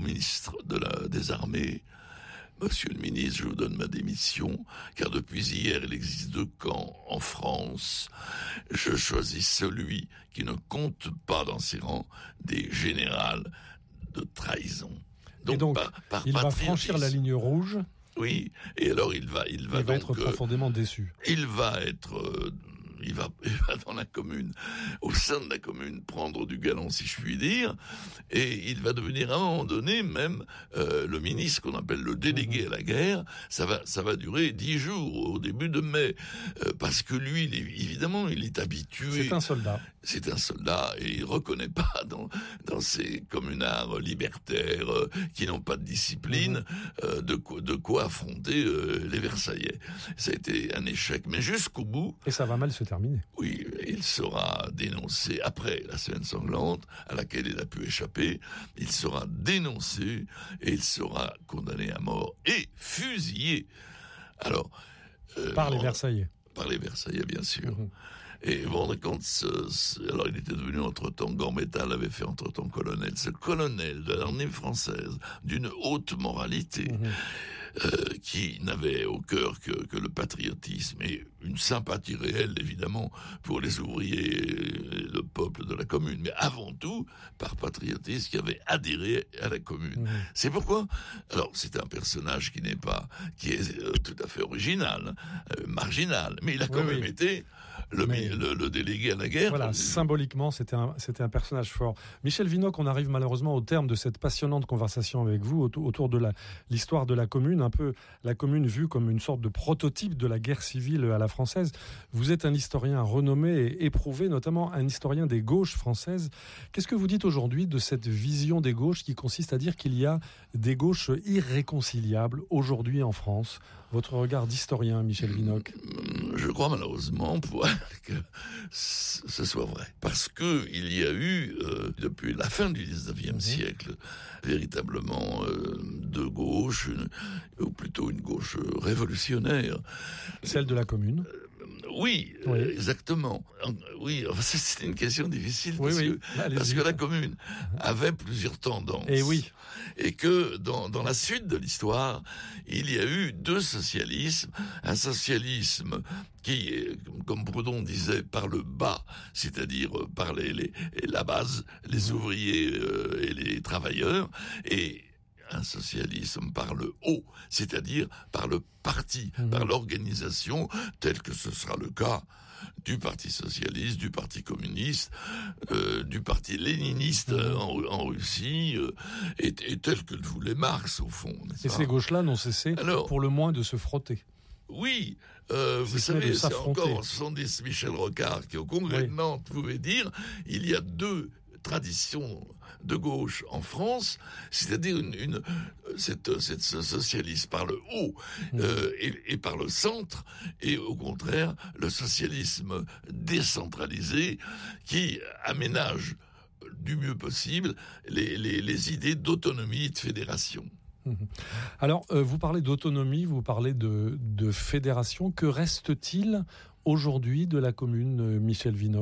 ministre des Armées: Monsieur le ministre, je vous donne ma démission, car depuis hier, il existe 2 camps en France. Je choisis celui qui ne compte pas dans ses rangs des générales de trahison. Donc, il va franchir la ligne rouge. Oui, et alors il va donc être profondément déçu. Il va dans la commune, au sein de la commune, prendre du galon, si je puis dire, et il va devenir à un moment donné même le ministre qu'on appelle le délégué à la guerre. Ça va durer 10 jours au début de mai, parce que lui, évidemment, il est habitué. C'est un soldat, et il reconnaît pas dans ces communards libertaires qui n'ont pas de discipline de quoi affronter les Versaillais. Ça a été un échec, mais jusqu'au bout. Et ça va mal se terminer. Oui, il sera dénoncé après la semaine sanglante, à laquelle il a pu échapper. Il sera dénoncé et il sera condamné à mort et fusillé. Alors, par les Versaillais. Par les Versaillais, bien sûr. Et vous vous rendez compte, alors il était devenu entre-temps, Gambetta avait fait entre-temps colonel. Ce colonel de l'armée française, d'une haute moralité, qui n'avait au cœur que le patriotisme et une sympathie réelle, évidemment, pour les ouvriers et le peuple de la commune, mais avant tout par patriotisme, qui avait adhéré à la commune. C'est pourquoi, alors c'est un personnage qui est tout à fait original, marginal, mais il a quand même été le délégué à la guerre. Voilà, symboliquement, c'était un personnage fort. Michel Vinocq, on arrive malheureusement au terme de cette passionnante conversation avec vous autour de l'histoire de la commune, un peu la commune vue comme une sorte de prototype de la guerre civile à la française. Vous êtes un historien renommé et éprouvé, notamment un historien des gauches françaises. Qu'est-ce que vous dites aujourd'hui de cette vision des gauches qui consiste à dire qu'il y a des gauches irréconciliables aujourd'hui en France? Votre regard d'historien, Michel Vinocq. Je crois malheureusement que ce soit vrai. Parce que il y a eu, depuis la fin du 19e siècle, véritablement de gauche, ou plutôt une gauche révolutionnaire. Celle de la commune. Oui, exactement. Oui, c'est une question difficile parce que la commune avait plusieurs tendances. Et que dans la suite de l'histoire, il y a eu 2 socialismes. Un socialisme qui, comme Proudhon disait, par le bas, c'est-à-dire par la base, les ouvriers et les travailleurs, et un socialisme par le haut, c'est-à-dire par le parti, par l'organisation, tel que ce sera le cas du Parti socialiste, du Parti communiste, du Parti léniniste en Russie, et tel que le voulait Marx, au fond. Et ces gauches-là n'ont cessé, pour le moins, de se frotter. Oui, vous savez, c'est encore 70 Michel Rocard qui, au congrès de Nantes, pouvait dire, il y a 2 tradition de gauche en France, c'est-à-dire ce socialisme par le haut et par le centre, et au contraire le socialisme décentralisé qui aménage du mieux possible les idées d'autonomie et de fédération. Alors, vous parlez d'autonomie, vous parlez de fédération. Que reste-t-il aujourd'hui de la commune, Michel Vinocq ?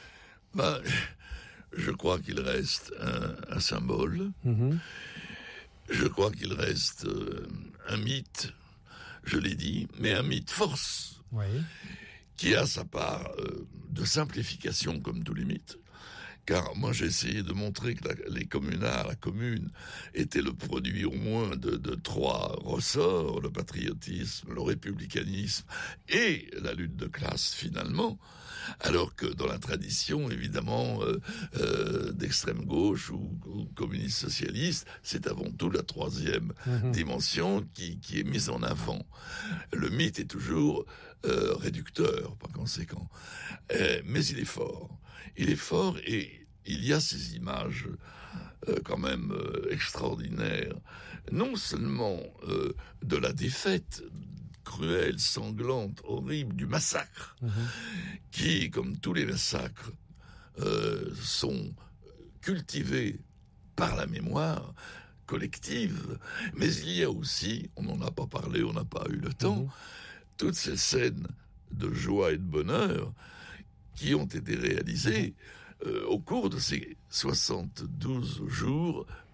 Je crois qu'il reste un symbole. Je crois qu'il reste un mythe, je l'ai dit, mais un mythe force, qui a sa part de simplification comme tous les mythes. Car moi j'ai essayé de montrer que les communards, la commune, était le produit au moins de 3 ressorts: le patriotisme, le républicanisme et la lutte de classe finalement. Alors que dans la tradition, évidemment, d'extrême gauche ou communiste socialiste, c'est avant tout la 3e dimension qui est mise en avant. Le mythe est toujours réducteur, par conséquent. Mais il est fort. Il est fort et il y a ces images quand même extraordinaires, non seulement de la défaite cruelle, sanglante, horrible, du massacre, qui, comme tous les massacres, sont cultivés par la mémoire collective, mais il y a aussi, on n'en a pas parlé, on n'a pas eu le temps, toutes ces scènes de joie et de bonheur qui ont été réalisées au cours de ces 72 jours